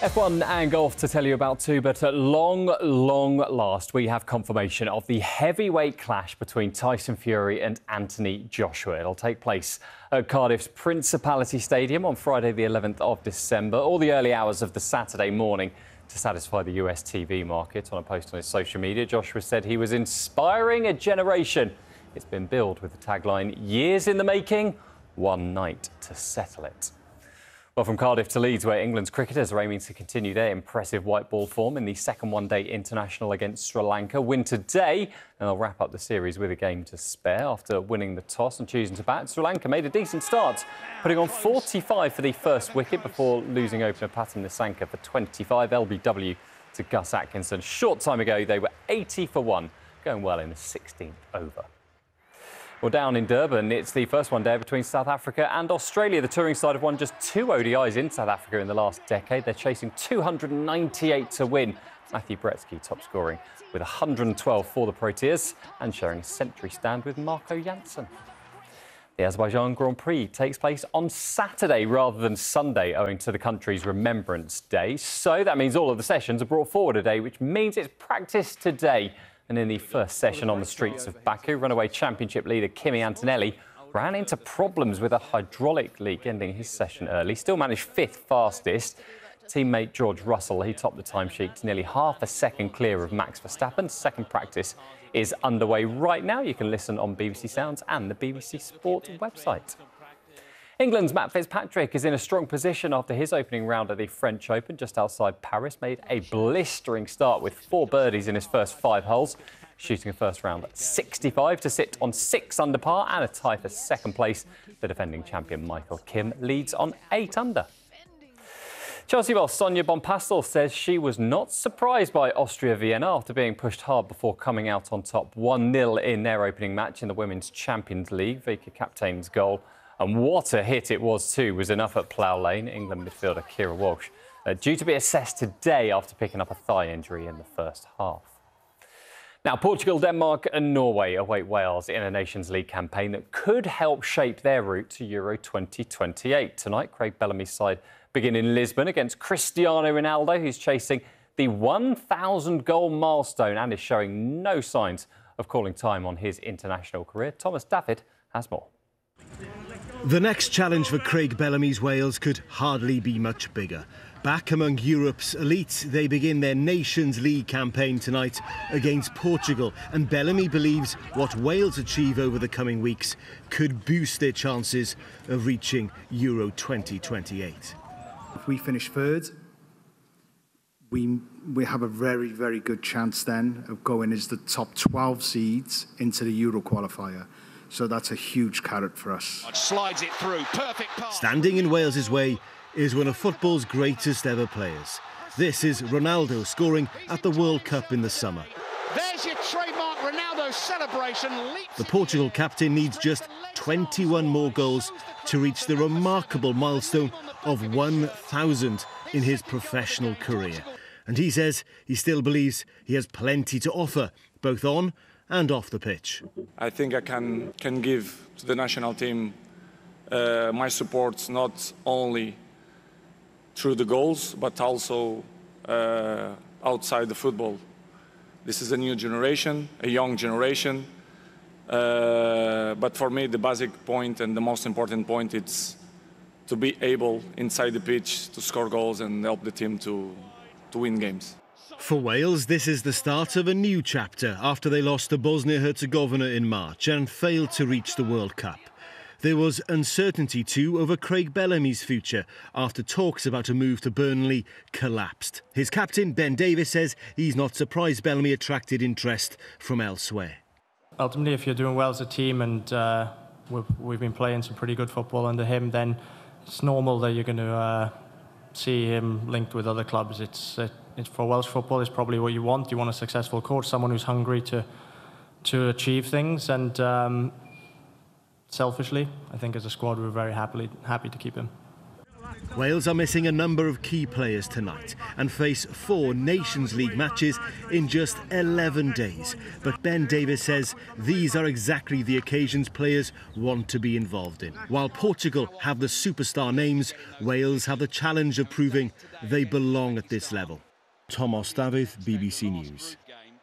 F1 and golf to tell you about too, but at long last, we have confirmation of the heavyweight clash between Tyson Fury and Anthony Joshua. It'll take place at Cardiff's Principality Stadium on Friday, the 11th of December, or the early hours of the Saturday morning to satisfy the US TV market. On a post on his social media, Joshua said he was inspiring a generation. It's been billed with the tagline, "Years in the making, one night to settle it." Well, from Cardiff to Leeds, where England's cricketers are aiming to continue their impressive white ball form in the second one-day international against Sri Lanka. Win today, and they'll wrap up the series with a game to spare. After winning the toss and choosing to bat, Sri Lanka made a decent start, putting on 45 for the first wicket before losing opener Pathum Nissanka for 25 LBW to Gus Atkinson. Short time ago, they were 80 for 1, going well in the 16th over. Well, down in Durban, it's the first one-day between South Africa and Australia. The touring side have won just 2 ODIs in South Africa in the last decade. They're chasing 298 to win. Matthew Bretsky top scoring with 112 for the Proteas and sharing a century stand with Marco Jansen. The Azerbaijan Grand Prix takes place on Saturday rather than Sunday, owing to the country's Remembrance Day. So that means all of the sessions are brought forward a day, which means it's practice today. And in the first session on the streets of Baku, runaway championship leader Kimi Antonelli ran into problems with a hydraulic leak, ending his session early. Still managed 5th fastest. Teammate George Russell, he topped the timesheet nearly half a second clear of Max Verstappen. Second practice is underway right now. You can listen on BBC Sounds and the BBC Sport website. England's Matt Fitzpatrick is in a strong position after his opening round at the French Open just outside Paris. Made a blistering start with 4 birdies in his first 5 holes, shooting a first round at 65 to sit on 6 under par and a tie for second place. The defending champion Michael Kim leads on 8 under. Chelsea boss Sonia Bonpastel says she was not surprised by Austria Vienna after being pushed hard before coming out on top 1-0 in their opening match in the Women's Champions League. Vika captain's goal, and what a hit it was too, was enough at Plough Lane. England midfielder Kira Walsh due to be assessed today after picking up a thigh injury in the first half. Now, Portugal, Denmark and Norway await Wales in a Nations League campaign that could help shape their route to Euro 2028. Tonight, Craig Bellamy's side begin in Lisbon against Cristiano Ronaldo, who's chasing the 1,000-goal milestone and is showing no signs of calling time on his international career. Thomas David has more. The next challenge for Craig Bellamy's Wales could hardly be much bigger. Back among Europe's elites, they begin their Nations League campaign tonight against Portugal. And Bellamy believes what Wales achieve over the coming weeks could boost their chances of reaching Euro 2028. If we finish third, we have a very good chance then of going as the top 12 seeds into the Euro qualifier. So that's a huge carrot for us. Slides it through, perfect pass. Standing in Wales's way is one of football's greatest ever players. This is Ronaldo scoring at the World Cup in the summer. There's your trademark Ronaldo celebration. The Portugal captain needs just 21 more goals to reach the remarkable milestone of 1,000 in his professional career. And he says he still believes he has plenty to offer, both on and off the pitch. I think I can give to the national team my support not only through the goals but also outside the football. This is a new generation, a young generation, but for me the basic point and the most important point is to be able inside the pitch to score goals and help the team to win games. For Wales, this is the start of a new chapter after they lost to Bosnia-Herzegovina in March and failed to reach the World Cup. There was uncertainty too over Craig Bellamy's future after talks about a move to Burnley collapsed. His captain, Ben Davies, says he's not surprised Bellamy attracted interest from elsewhere. Ultimately, if you're doing well as a team and we've been playing some pretty good football under him, then it's normal that you're going to see him linked with other clubs. It's for Welsh football, it's probably what you want. You want a successful coach, someone who's hungry to achieve things. And selfishly, I think as a squad, we're very happy to keep him. Wales are missing a number of key players tonight and face 4 Nations League matches in just 11 days. But Ben Davies says these are exactly the occasions players want to be involved in. While Portugal have the superstar names, Wales have the challenge of proving they belong at this level. Thomas David, BBC News.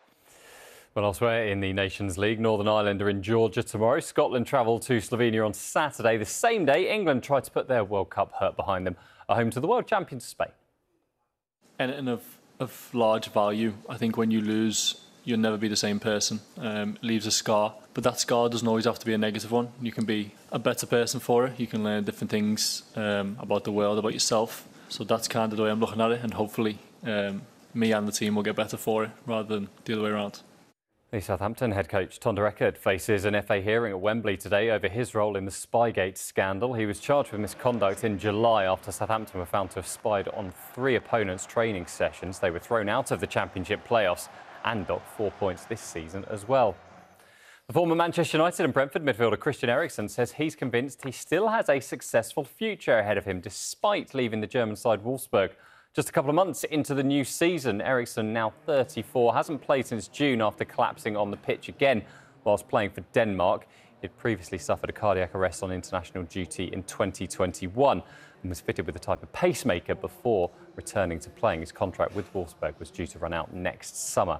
Well, elsewhere in the Nations League, Northern Ireland are in Georgia tomorrow. Scotland travel to Slovenia on Saturday. The same day, England tried to put their World Cup hurt behind them, are home to the world champions Spain. Anything of large value, I think when you lose, you'll never be the same person. It leaves a scar, but that scar doesn't always have to be a negative one. You can be a better person for it. You can learn different things about the world, about yourself. So that's kind of the way I'm looking at it, and hopefully me and the team will get better for it rather than the other way around. The Southampton head coach Tonda Eckert faces an FA hearing at Wembley today over his role in the Spygate scandal. He was charged with misconduct in July after Southampton were found to have spied on 3 opponents' training sessions. They were thrown out of the Championship playoffs and docked 4 points this season as well. The former Manchester United and Brentford midfielder Christian Eriksen says he's convinced he still has a successful future ahead of him despite leaving the German side Wolfsburg. Just a couple of months into the new season, Eriksen, now 34, hasn't played since June after collapsing on the pitch again whilst playing for Denmark. He'd previously suffered a cardiac arrest on international duty in 2021 and was fitted with a type of pacemaker before returning to playing. His contract with Wolfsburg was due to run out next summer.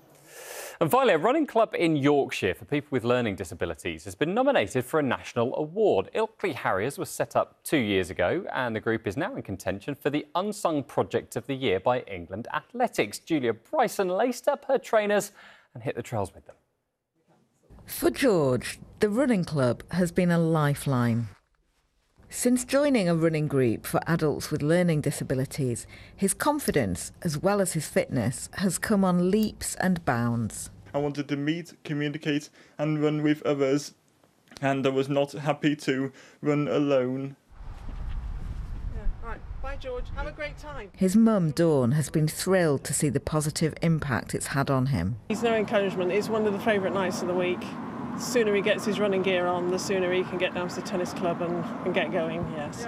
And finally, a running club in Yorkshire for people with learning disabilities has been nominated for a national award. Ilkley Harriers was set up 2 years ago, and the group is now in contention for the Unsung Project of the Year by England Athletics. Julia Bryson laced up her trainers and hit the trails with them. For George, the running club has been a lifeline. Since joining a running group for adults with learning disabilities, his confidence, as well as his fitness, has come on leaps and bounds. I wanted to meet, communicate and run with others, and I was not happy to run alone. Right, bye George, have a great time. His mum, Dawn, has been thrilled to see the positive impact it's had on him. He's no encouragement, it's one of the favourite nights of the week. The sooner he gets his running gear on, the sooner he can get down to the tennis club and get going, yes.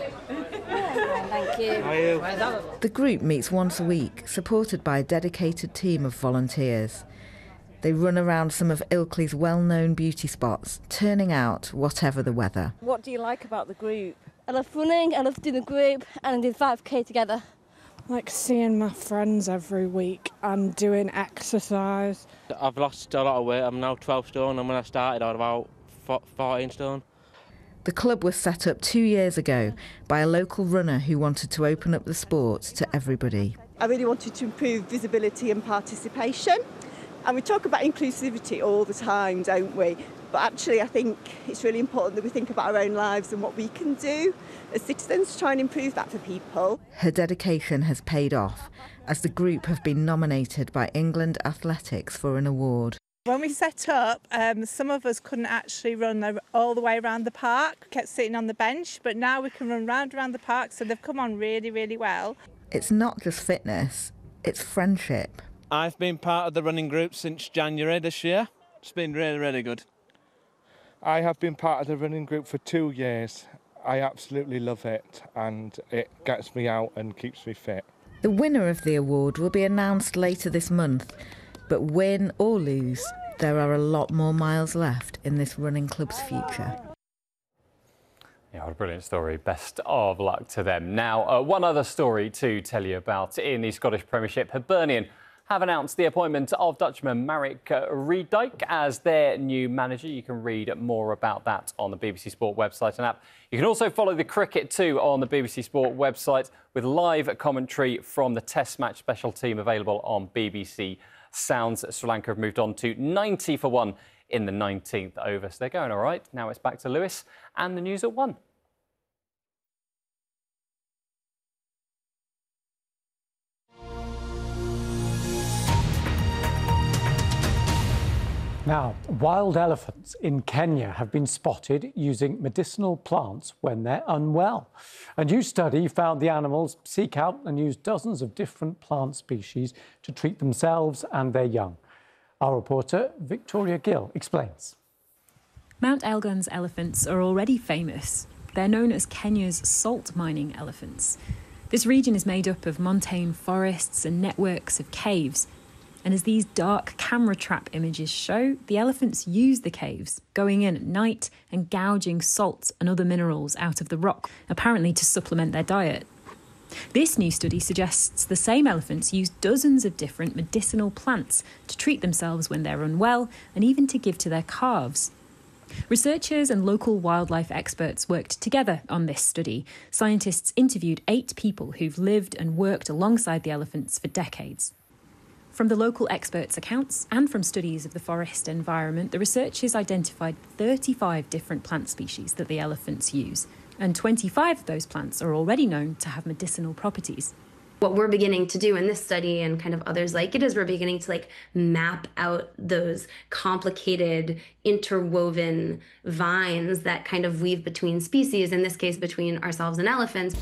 Thank you. How are you? The group meets once a week, supported by a dedicated team of volunteers. They run around some of Ilkley's well-known beauty spots, turning out whatever the weather. What do you like about the group? I love running, I love doing the group, and I did 5k together. Like seeing my friends every week and doing exercise. I've lost a lot of weight. I'm now 12 stone, and when I started I was about 14 stone. The club was set up 2 years ago by a local runner who wanted to open up the sport to everybody. I really wanted to improve visibility and participation. And we talk about inclusivity all the time, don't we? But actually I think it's really important that we think about our own lives and what we can do as citizens to try and improve that for people. Her dedication has paid off, as the group have been nominated by England Athletics for an award. When we set up, some of us couldn't actually run all the way around the park, kept sitting on the bench, but now we can run round around the park, so they've come on really, really well. It's not just fitness, it's friendship. I've been part of the running group since January this year. It's been really, really good. I have been part of the running group for 2 years. I absolutely love it, and it gets me out and keeps me fit. The winner of the award will be announced later this month, but win or lose, there are a lot more miles left in this running club's future. Yeah, what a brilliant story. Best of luck to them. Now, one other story to tell you about in the Scottish Premiership. Hibernian have announced the appointment of Dutchman Marek Riedijk as their new manager. You can read more about that on the BBC Sport website and app. You can also follow the cricket too on the BBC Sport website with live commentary from the Test match special team available on BBC Sounds. Sri Lanka have moved on to 90 for 1 in the 19th over. So they're going all right. Now it's back to Lewis and the news at 1. Now, wild elephants in Kenya have been spotted using medicinal plants when they're unwell. A new study found the animals seek out and use dozens of different plant species to treat themselves and their young. Our reporter, Victoria Gill, explains. Mount Elgon's elephants are already famous. They're known as Kenya's salt mining elephants. This region is made up of montane forests and networks of caves. And as these dark camera trap images show, the elephants use the caves, going in at night and gouging salts and other minerals out of the rock, apparently to supplement their diet. This new study suggests the same elephants use dozens of different medicinal plants to treat themselves when they're unwell and even to give to their calves. Researchers and local wildlife experts worked together on this study. Scientists interviewed 8 people who've lived and worked alongside the elephants for decades. From the local experts' accounts and from studies of the forest environment, the researchers identified 35 different plant species that the elephants use, and 25 of those plants are already known to have medicinal properties. What we're beginning to do in this study and kind of others like it is we're beginning to map out those complicated interwoven vines that kind of weave between species, in this case between ourselves and elephants.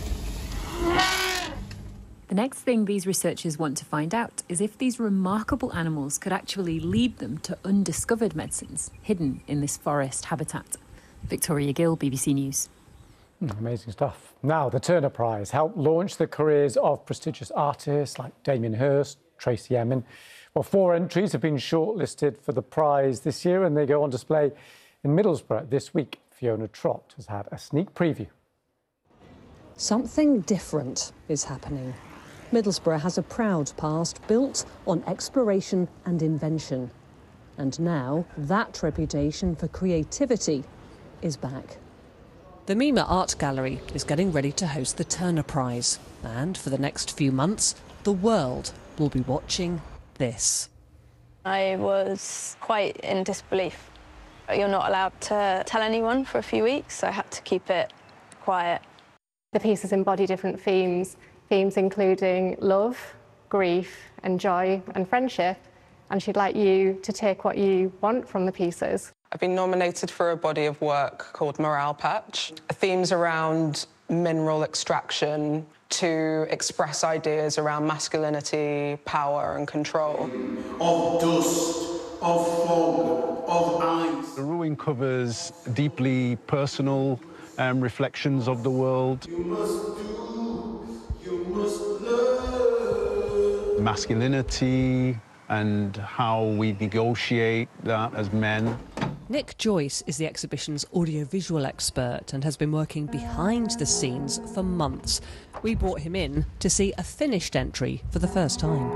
The next thing these researchers want to find out is if these remarkable animals could actually lead them to undiscovered medicines hidden in this forest habitat. Victoria Gill, BBC News. Amazing stuff. Now, the Turner Prize helped launch the careers of prestigious artists like Damien Hirst, Tracey Emin. Well, 4 entries have been shortlisted for the prize this year, and they go on display in Middlesbrough this week. Fiona Trott has had a sneak preview. Something different is happening. Middlesbrough has a proud past built on exploration and invention. And now that reputation for creativity is back. The Mima Art Gallery is getting ready to host the Turner Prize. And for the next few months, the world will be watching this. I was quite in disbelief. You're not allowed to tell anyone for a few weeks, so I had to keep it quiet. The pieces embody different themes including love, grief and joy and friendship, and she'd like you to take what you want from the pieces. I've been nominated for a body of work called Morale Patch. Themes around mineral extraction to express ideas around masculinity, power and control. Of dust, of fog, of ice. The ruin covers deeply personal reflections of the world. You must do, you must love. Masculinity and how we negotiate that as men. Nick Joyce is the exhibition's audiovisual expert and has been working behind the scenes for months. We brought him in to see a finished entry for the first time.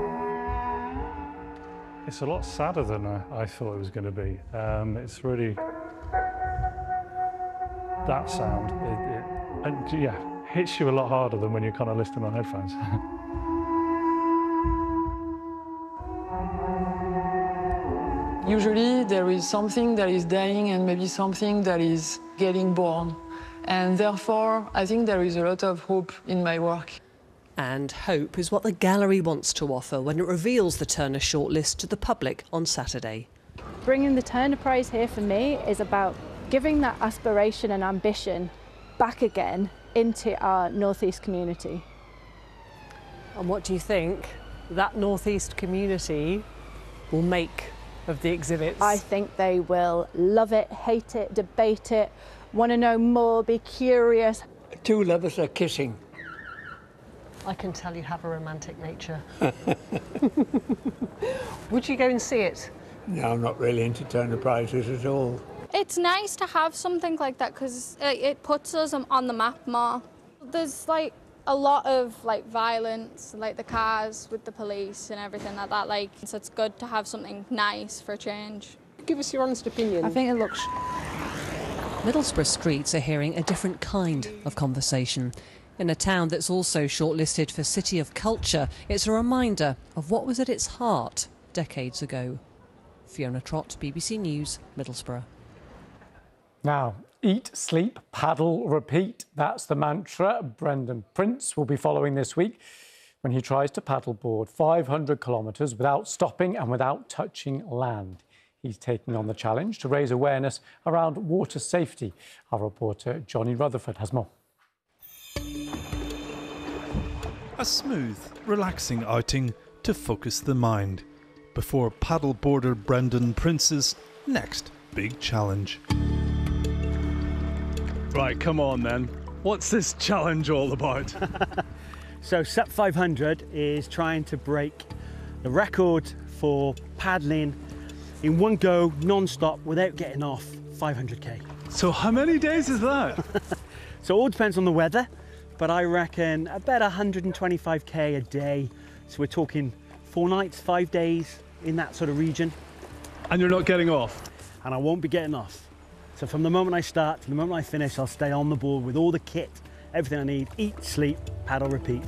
It's a lot sadder than I thought it was going to be. It's really that sound. It hits you a lot harder than when you're kind of listening on headphones. Usually there is something that is dying and maybe something that is getting born. And therefore, I think there is a lot of hope in my work. And hope is what the gallery wants to offer when it reveals the Turner shortlist to the public on Saturday. Bringing the Turner Prize here for me is about giving that aspiration and ambition back again into our North East community. And what do you think that North East community will make of the exhibits? I think they will love it, hate it, debate it, want to know more, be curious. 2 lovers are kissing. I can tell you have a romantic nature. Would you go and see it? No, I'm not really into Turner Prizes at all. It's nice to have something like that because it puts us on the map more. There's a lot of violence, the cars with the police and everything like that. So it's good to have something nice for a change. Give us your honest opinion. I think it looks... Middlesbrough streets are hearing a different kind of conversation. In a town that's also shortlisted for City of Culture, it's a reminder of what was at its heart decades ago. Fiona Trott, BBC News, Middlesbrough. Now, eat, sleep, paddle, repeat. That's the mantra Brendan Prince will be following this week when he tries to paddleboard 500 kilometres without stopping and without touching land. He's taking on the challenge to raise awareness around water safety. Our reporter Johnny Rutherford has more. A smooth, relaxing outing to focus the mind before paddleboarder Brendan Prince's next big challenge. Right, come on then. What's this challenge all about? So SUP 500 is trying to break the record for paddling in one go, non-stop, without getting off 500k. So how many days is that? So it all depends on the weather, but I reckon about 125k a day. So we're talking 4 nights, 5 days in that sort of region. And you're not getting off? And I won't be getting off. So from the moment I start to the moment I finish, I'll stay on the board with all the kit, everything I need, eat, sleep, paddle, repeat.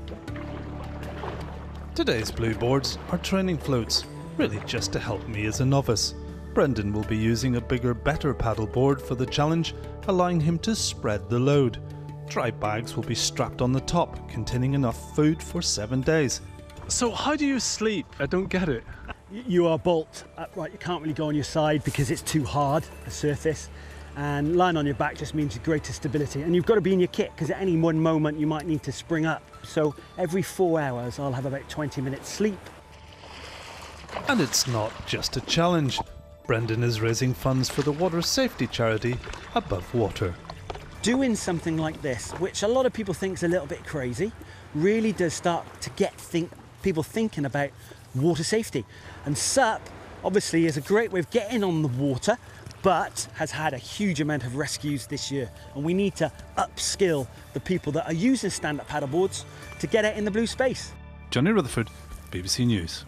Today's blue boards are training floats, really just to help me as a novice. Brendan will be using a bigger, better paddle board for the challenge, allowing him to spread the load. Dry bags will be strapped on the top, containing enough food for 7 days. So how do you sleep? I don't get it. You are bolt upright, you can't really go on your side because it's too hard, the surface. And lying on your back just means greater stability. And you've got to be in your kit because at any one moment you might need to spring up. So every 4 hours I'll have about 20 minutes sleep. And it's not just a challenge. Brendan is raising funds for the water safety charity Above Water. Doing something like this, which a lot of people think is a little bit crazy, really does start to get people thinking about water safety. And SUP obviously is a great way of getting on the water, but has had a huge amount of rescues this year. And we need to upskill the people that are using stand-up paddleboards to get out in the blue space. Johnny Rutherford, BBC News.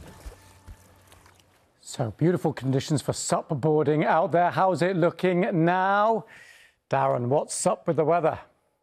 So beautiful conditions for SUP boarding out there. How's it looking now? Darren, what's up with the weather?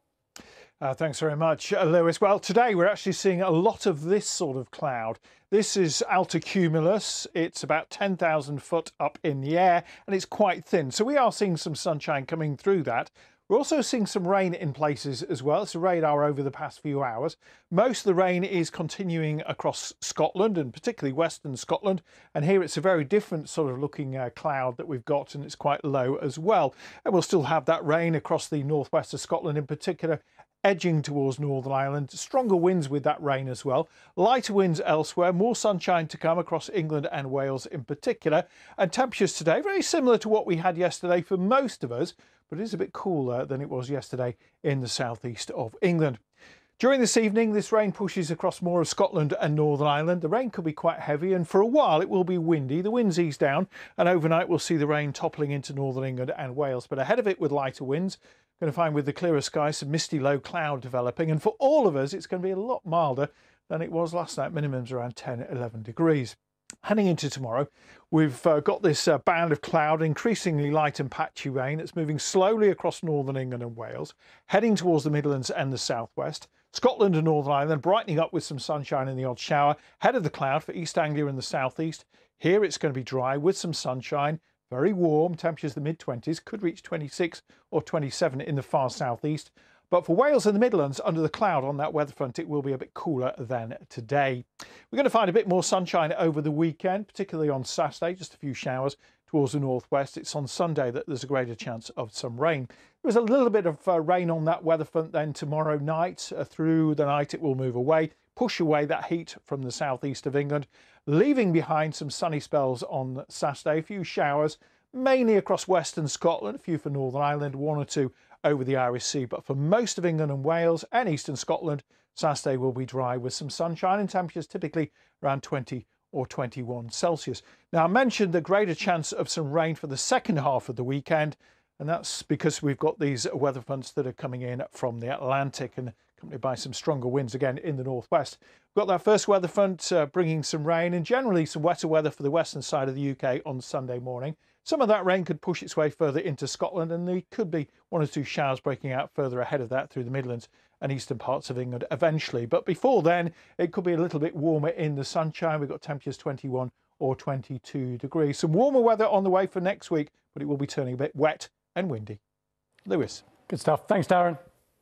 Thanks very much, Lewis. Well, today we're actually seeing a lot of this sort of cloud. This is altocumulus. It's about 10,000 foot up in the air and it's quite thin. So we are seeing some sunshine coming through that. We're also seeing some rain in places as well. It's a radar over the past few hours. Most of the rain is continuing across Scotland and particularly Western Scotland. And here it's a very different sort of looking cloud that we've got, and it's quite low as well. And we'll still have that rain across the northwest of Scotland in particular, edging towards Northern Ireland. Stronger winds with that rain as well. Lighter winds elsewhere. More sunshine to come across England and Wales in particular. And temperatures today very similar to what we had yesterday for most of us, but it is a bit cooler than it was yesterday in the southeast of England. During this evening, this rain pushes across more of Scotland and Northern Ireland. The rain could be quite heavy and for a while it will be windy. The winds ease down and overnight we'll see the rain toppling into Northern England and Wales. But ahead of it with lighter winds, going to find with the clearer skies some misty low cloud developing. And for all of us, it's going to be a lot milder than it was last night. Minimums around 10, 11 degrees. Heading into tomorrow, we've got this band of cloud, increasingly light and patchy rain. It's moving slowly across Northern England and Wales, heading towards the Midlands and the southwest. Scotland and Northern Ireland brightening up with some sunshine and the odd shower. Head of the cloud for East Anglia and the southeast. Here it's going to be dry with some sunshine, very warm, temperatures the mid-20s, could reach 26 or 27 in the far southeast. But for Wales and the Midlands, under the cloud on that weather front, it will be a bit cooler than today. We're going to find a bit more sunshine over the weekend, particularly on Saturday, just a few showers towards the northwest. It's on Sunday that there's a greater chance of some rain. There was a little bit of rain on that weather front then tomorrow night. Through the night it will move away, push away that heat from the southeast of England, leaving behind some sunny spells on Saturday. A few showers, mainly across western Scotland, a few for Northern Ireland, 1 or 2 over the Irish Sea. But for most of England and Wales and eastern Scotland, Saturday will be dry with some sunshine and temperatures typically around 20 or 21 Celsius. Now, I mentioned the greater chance of some rain for the second half of the weekend, and that's because we've got these weather fronts that are coming in from the Atlantic and accompanied by some stronger winds again in the northwest. We've got that first weather front bringing some rain and generally some wetter weather for the western side of the UK on Sunday morning. Some of that rain could push its way further into Scotland and there could be 1 or 2 showers breaking out further ahead of that through the Midlands and eastern parts of England eventually. But before then, it could be a little bit warmer in the sunshine. We've got temperatures 21 or 22 degrees. Some warmer weather on the way for next week, but it will be turning a bit wet and windy. Lewis. Good stuff. Thanks, Darren.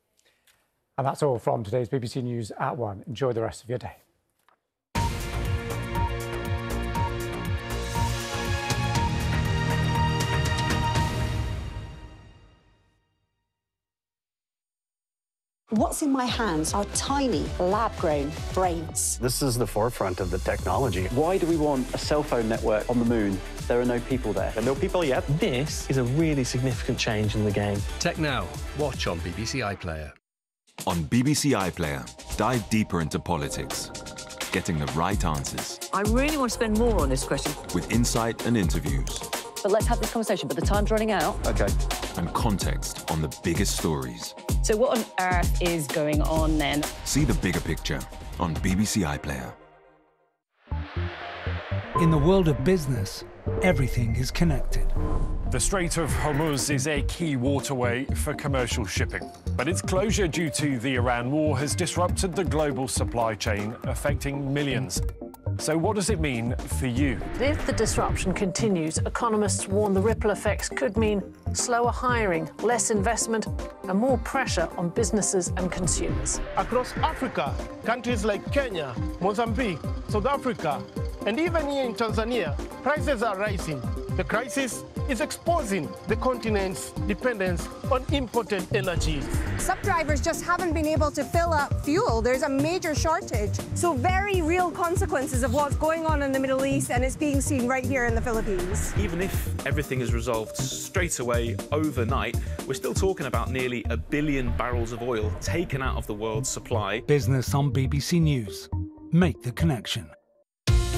And that's all from today's BBC News at 1. Enjoy the rest of your day. What's What's in my hands are tiny, lab-grown brains. This is the forefront of the technology. Why do we want a cell phone network on the moon? There are no people there. There are no people yet. This is a really significant change in the game. Tech Now. Watch on BBC iPlayer. On BBC iPlayer, dive deeper into politics, getting the right answers. I really want to spend more on this question. With insight and interviews. But let's have this conversation, but the time's running out. OK. And context on the biggest stories. So what on earth is going on then? See the bigger picture on BBC iPlayer. In the world of business, everything is connected. The Strait of Hormuz is a key waterway for commercial shipping, but its closure due to the Iran war has disrupted the global supply chain, affecting millions. So what does it mean for you? If the disruption continues, economists warn the ripple effects could mean slower hiring, less investment, and more pressure on businesses and consumers. Across Africa, countries like Kenya, Mozambique, South Africa, and even here in Tanzania, prices are rising. The crisis is exposing the continent's dependence on imported energy. Some drivers just haven't been able to fill up fuel. There's a major shortage. So very real consequences of what's going on in the Middle East, and it's being seen right here in the Philippines. Even if everything is resolved straight away overnight, we're still talking about nearly 1 billion barrels of oil taken out of the world's supply. Business on BBC News. Make the connection.